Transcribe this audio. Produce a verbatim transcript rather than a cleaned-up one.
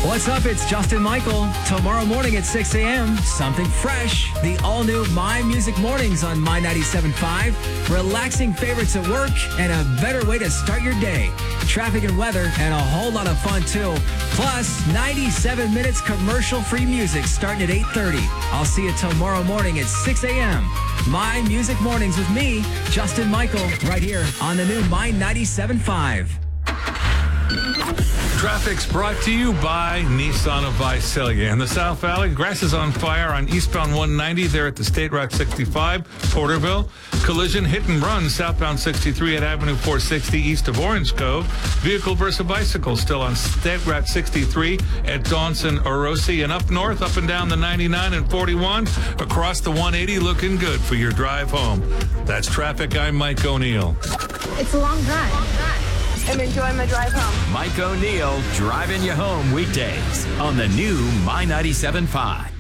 What's up? It's Justin Michael. Tomorrow morning at six a.m., something fresh. The all-new My Music Mornings on My ninety-seven point five. Relaxing favorites at work and a better way to start your day. Traffic and weather and a whole lot of fun, too. Plus, ninety-seven minutes commercial-free music starting at eight thirty. I'll see you tomorrow morning at six a.m. My Music Mornings with me, Justin Michael, right here on the new My ninety-seven point five. Traffic's brought to you by Nissan of Visalia. In the South Valley, grass is on fire on eastbound one ninety there at the State Route sixty-five, Porterville. Collision hit and run southbound sixty-three at Avenue four sixty east of Orange Cove. Vehicle versus bicycle still on State Route sixty-three at Dawson, Orosi. And up north, up and down the ninety-nine and forty-one, across the one eighty, looking good for your drive home. That's traffic. I'm Mike O'Neill. It's a long drive. Long drive. I'm enjoying my drive home. Mike O'Neill driving you home weekdays on the new My ninety-seven point five.